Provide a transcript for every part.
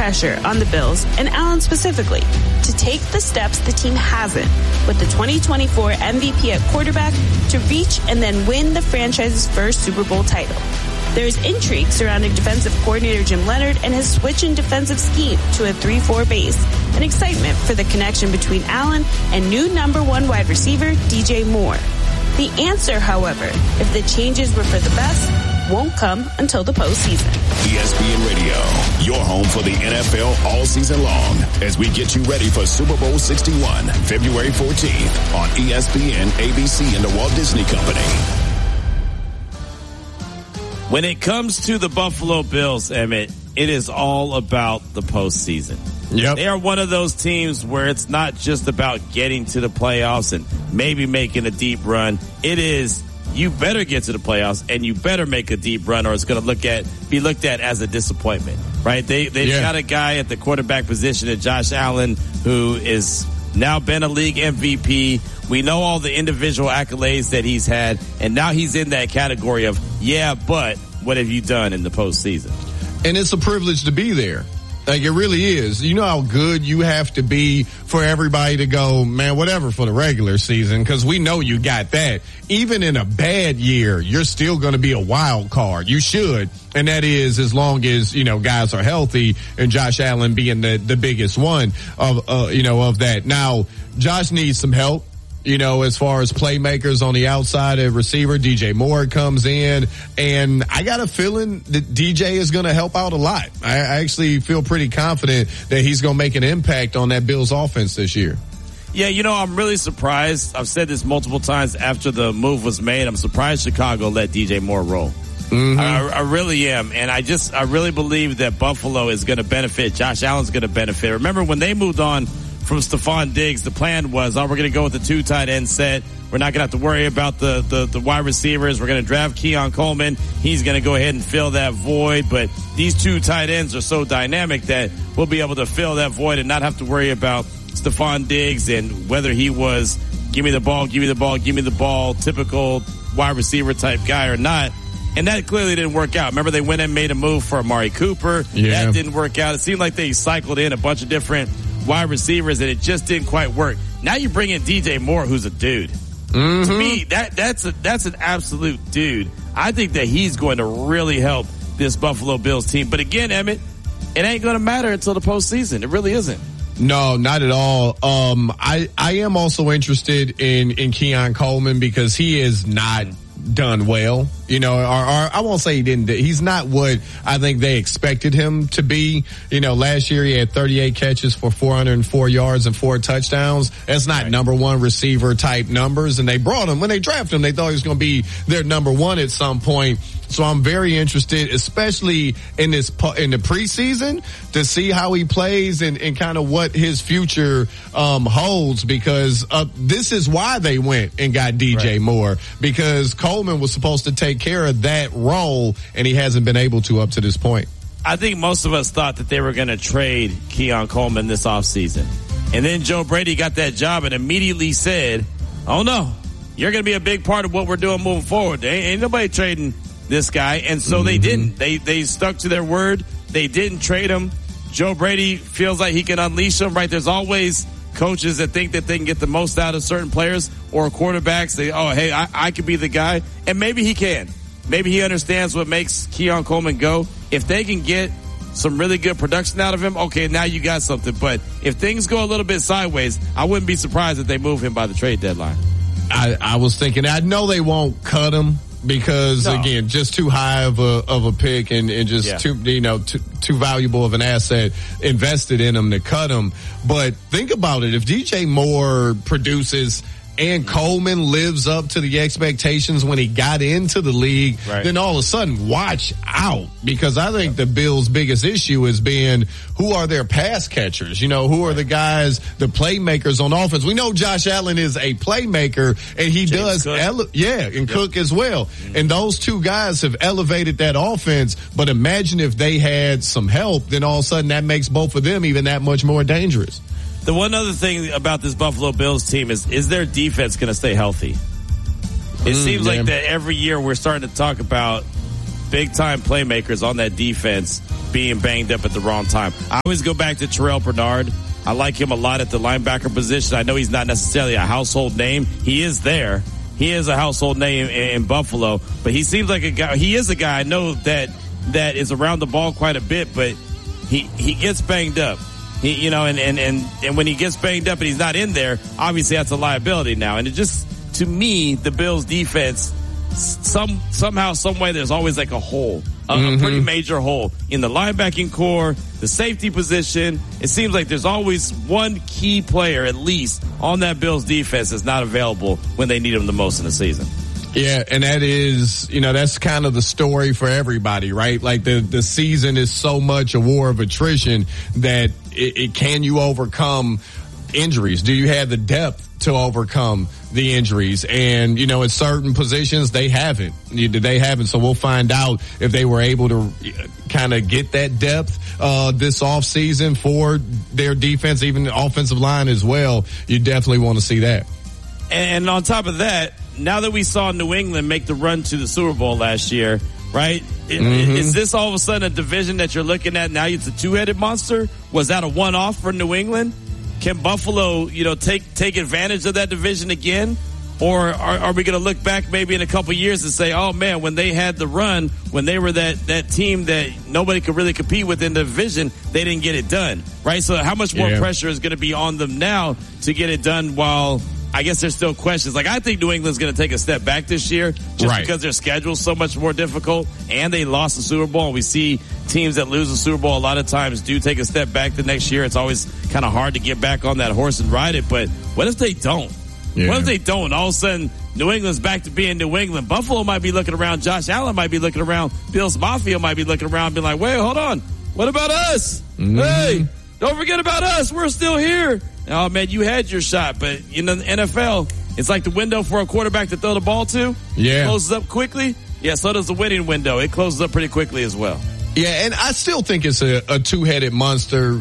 pressure on the Bills, and Allen specifically, to take the steps the team hasn't, with the 2024 MVP at quarterback, to reach and then win the franchise's first Super Bowl title. There's intrigue surrounding defensive coordinator Jim Leonhard and his switch in defensive scheme to a 3-4 base, and excitement for the connection between Allen and new number 1 wide receiver DJ Moore. The answer, however, if the changes were for the best, won't come until the postseason. ESPN Radio, your home for the NFL all season long, as we get you ready for Super Bowl 61, February 14th on ESPN, ABC, and the Walt Disney Company. When it comes to the Buffalo Bills, Emmett, it is all about the postseason. Yep. They are one of those teams where it's not just about getting to the playoffs and maybe making a deep run. It is, you better get to the playoffs and you better make a deep run, or it's going to be looked at as a disappointment, right? They've got a guy at the quarterback position, Josh Allen, who is now been a league MVP. We know all the individual accolades that he's had, and now he's in that category of, yeah, but what have you done in the postseason? And it's a privilege to be there. Like, it really is. You know how good you have to be for everybody to go, man, whatever for the regular season, because we know you got that. Even in a bad year, you're still going to be a wild card. You should. And that is as long as, you know, guys are healthy, and Josh Allen being the biggest one of that. Now, Josh needs some help. You know, as far as playmakers on the outside of receiver, DJ Moore comes in, and I got a feeling that DJ is going to help out a lot. I actually feel pretty confident that he's going to make an impact on that Bills offense this year. Yeah, you know, I'm really surprised. I've said this multiple times after the move was made. I'm surprised Chicago let DJ Moore roll. Mm-hmm. I really am. And I really believe that Buffalo is going to benefit. Josh Allen's going to benefit. Remember when they moved on from Stephon Diggs, the plan was, we're going to go with the 2 tight end set. We're not going to have to worry about the wide receivers. We're going to draft Keon Coleman. He's going to go ahead and fill that void. But these 2 tight ends are so dynamic that we'll be able to fill that void and not have to worry about Stephon Diggs and whether he was give me the ball, typical wide receiver type guy or not. And that clearly didn't work out. Remember, they went and made a move for Amari Cooper. Yeah. That didn't work out. It seemed like they cycled in a bunch of different wide receivers, and it just didn't quite work. Now you bring in DJ Moore, who's a dude. Mm-hmm. To me, that's an absolute dude. I think that he's going to really help this Buffalo Bills team. But again, Emmett, it ain't going to matter until the postseason. It really isn't. No, not at all. I am also interested in Keon Coleman because he is not done well. You know, or I won't say he didn't. He's not what I think they expected him to be. You know, last year he had 38 catches for 404 yards and 4 touchdowns. That's not number 1 receiver type numbers. And they brought him when they drafted him. They thought he was going to be their number 1 at some point. So I'm very interested, especially in the preseason, to see how he plays and kind of what his future holds, because this is why they went and got DJ Moore, because Coleman was supposed to take care of that role, and he hasn't been able to up to this point. I think most of us thought that they were going to trade Keon Coleman this offseason. And then Joe Brady got that job and immediately said, oh no, you're going to be a big part of what we're doing moving forward. Ain't nobody trading this guy. And so they didn't. They stuck to their word. They didn't trade him. Joe Brady feels like he can unleash them, right? There's always coaches that think that they can get the most out of certain players or quarterbacks. I could be the guy. And maybe he can. Maybe he understands what makes Keon Coleman go. If they can get some really good production out of him, okay, now you got something. But if things go a little bit sideways, I wouldn't be surprised if they move him by the trade deadline. I was thinking, I know they won't cut him because, again, just too high of a pick and just too valuable of an asset invested in him to cut him. But think about it. If DJ Moore produces and Coleman lives up to the expectations when he got into the league, then all of a sudden, watch out. Because I think the Bills' biggest issue has been, who are their pass catchers? You know, who are the guys, the playmakers on offense? We know Josh Allen is a playmaker, and he James does, Cook as well. Mm-hmm. And those 2 guys have elevated that offense. But imagine if they had some help, then all of a sudden that makes both of them even that much more dangerous. The one other thing about this Buffalo Bills team is their defense going to stay healthy? It seems like that every year we're starting to talk about big-time playmakers on that defense being banged up at the wrong time. I always go back to Terrell Bernard. I like him a lot at the linebacker position. I know he's not necessarily a household name. He is there. He is a household name in Buffalo, but he seems like a guy. He is a guy I know that is around the ball quite a bit, but he gets banged up. And when he gets banged up and he's not in there, obviously that's a liability now. And it just, to me, the Bills defense, somehow, some way, there's always like a hole, a pretty major hole in the linebacking core, the safety position. It seems like there's always one key player, at least, on that Bills defense that's not available when they need him the most in the season. Yeah, and that is, that's kind of the story for everybody, right? Like the season is so much a war of attrition that can you overcome injuries? Do you have the depth to overcome the injuries? And, in certain positions, they haven't. So we'll find out if they were able to kind of get that depth this offseason for their defense, even the offensive line as well. You definitely want to see that. And on top of that, now that we saw New England make the run to the Super Bowl last year, right? Is this all of a sudden a division that you're looking at now? It's a two-headed monster? Was that a one-off for New England? Can Buffalo, take advantage of that division again? Or are we going to look back maybe in a couple years and say, oh, man, when they had the run, when they were that team that nobody could really compete with in the division, they didn't get it done, right? So how much more pressure is going to be on them now to get it done while – I guess there's still questions. Like, I think New England's going to take a step back this year just because their schedule's so much more difficult and they lost the Super Bowl. And we see teams that lose the Super Bowl a lot of times do take a step back the next year. It's always kind of hard to get back on that horse and ride it. But what if they don't? Yeah. What if they don't? All of a sudden, New England's back to being New England. Buffalo might be looking around. Josh Allen might be looking around. Bills Mafia might be looking around and be like, wait, hold on. What about us? Hey, don't forget about us. We're still here. Oh, man, you had your shot, but in the NFL, it's like the window for a quarterback to throw the ball to. Yeah. It closes up quickly. Yeah, so does the winning window. It closes up pretty quickly as well. Yeah, and I still think it's a two-headed monster.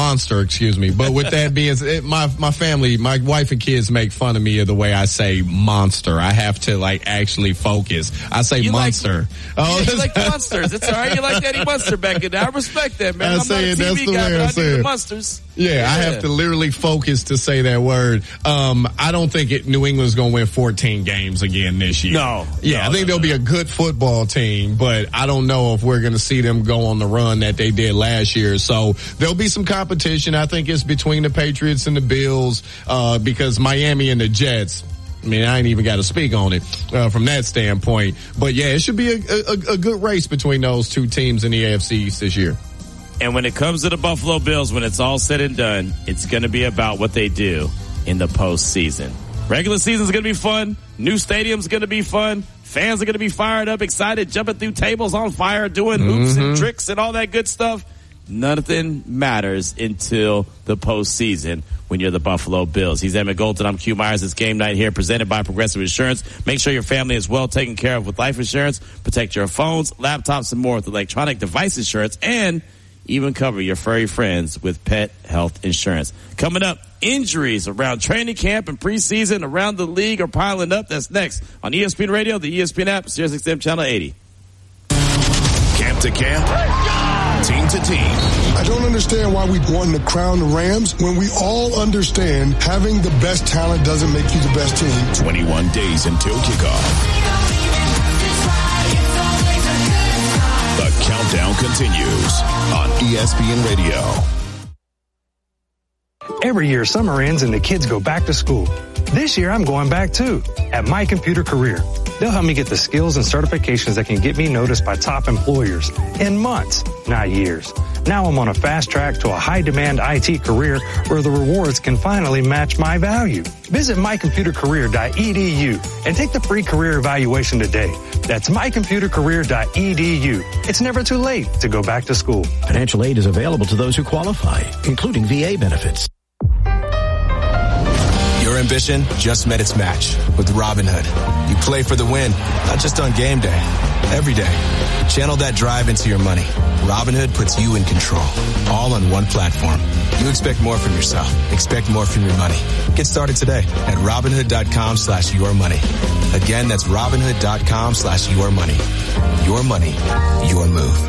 But with that being said, my family, my wife and kids make fun of me of the way I say monster. I have to actually focus. I say monster. You like monsters. It's all right. You like Eddie Munster back in there. I respect that, man. I'm not a TV guy, but I do the monsters. Yeah, I have to literally focus to say that word. I don't think New England's going to win 14 games again this year. No. Yeah, I think they'll be a good football team, but I don't know if we're going to see them go on the run that they did last year. So there'll be some competition. I think it's between the Patriots and the Bills, because Miami and the Jets, I mean, I ain't even got to speak on it from that standpoint. But yeah, it should be a good race between those two teams in the AFC East this year. And when it comes to the Buffalo Bills, when it's all said and done, it's going to be about what they do in the postseason. Regular season's going to be fun. New stadium's going to be fun. Fans are going to be fired up, excited, jumping through tables on fire, doing hoops and tricks and all that good stuff. Nothing matters until the postseason when you're the Buffalo Bills. He's Emmett Golden. I'm Q Myers. It's game night here, presented by Progressive Insurance. Make sure your family is well taken care of with life insurance. Protect your phones, laptops, and more with electronic device insurance, and even cover your furry friends with pet health insurance. Coming up, injuries around training camp and preseason around the league are piling up. That's next on ESPN Radio, the ESPN app, SiriusXM Channel 80. Camp to camp, team to team. I don't understand why we want to crown the Rams when we all understand having the best talent doesn't make you the best team. 21 days until kickoff. The countdown continues on ESPN Radio. Every year, summer ends and the kids go back to school. This year, I'm going back too, at My Computer Career. They'll help me get the skills and certifications that can get me noticed by top employers in months, not years. Now I'm on a fast track to a high-demand IT career where the rewards can finally match my value. Visit mycomputercareer.edu and take the free career evaluation today. That's mycomputercareer.edu. It's never too late to go back to school. Financial aid is available to those who qualify, including VA benefits. Your ambition just met its match with Robinhood. You play for the win, not just on game day. every day. Channel that drive into your money. Robinhood puts you in control, all on one platform. You expect more from yourself. Expect more from your money. Get started today at Robinhood.com/yourmoney. Again, that's Robinhood.com/yourmoney. Your money, your move.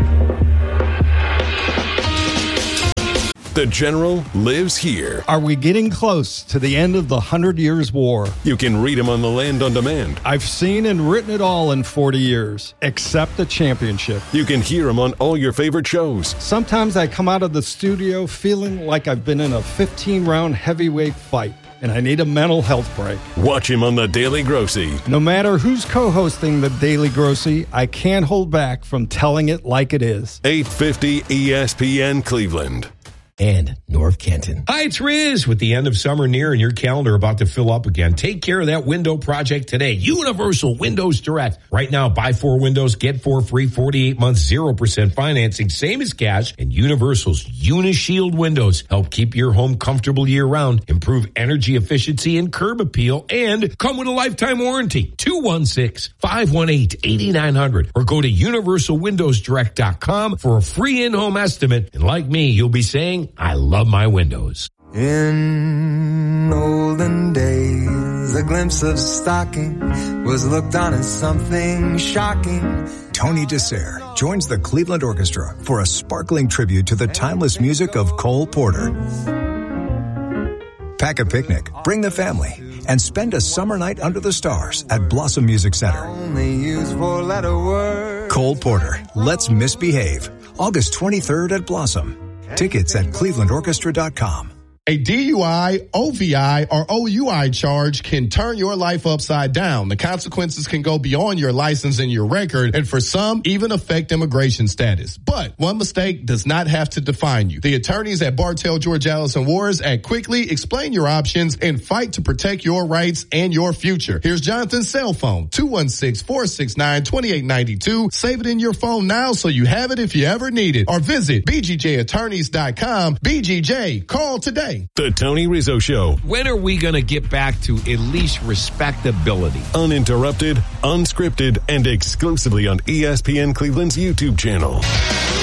The General lives here. Are we getting close to the end of the 100 Years' War? You can read him on The Land on Demand. I've seen and written it all in 40 years, except the championship. You can hear him on all your favorite shows. Sometimes I come out of the studio feeling like I've been in a 15-round heavyweight fight, and I need a mental health break. Watch him on The Daily Grossy. No matter who's co-hosting The Daily Grossy, I can't hold back from telling it like it is. 850 ESPN Cleveland. And North Canton. Hi, it's Riz. With the end of summer near and your calendar about to fill up again, take care of that window project today. Universal Windows Direct. Right now, buy 4 windows, get 4 free, 48 months, 0% financing, same as cash. And Universal's Unishield windows help keep your home comfortable year-round, improve energy efficiency and curb appeal, and come with a lifetime warranty. 216-518-8900 or go to universalwindowsdirect.com for a free in-home estimate. And like me, you'll be saying, I love my windows. In olden days, a glimpse of stocking was looked on as something shocking. Tony Dessert joins the Cleveland Orchestra for a sparkling tribute to the timeless music of Cole Porter. Pack a picnic, bring the family, and spend a summer night under the stars at Blossom Music Center. Only use 4-letter words. Cole Porter, Let's Misbehave, August 23rd at Blossom. Tickets at clevelandorchestra.com. A DUI, OVI, or OUI charge can turn your life upside down. The consequences can go beyond your license and your record, and for some, even affect immigration status. But one mistake does not have to define you. The attorneys at Bartell, George Allison Wars at Quickly explain your options and fight to protect your rights and your future. Here's Jonathan's cell phone, 216-469-2892. Save it in your phone now so you have it if you ever need it. Or visit bgjattorneys.com. BGJ, call today. The Tony Rizzo Show. When are we going to get back to at least respectability? Uninterrupted, unscripted, and exclusively on ESPN Cleveland's YouTube channel.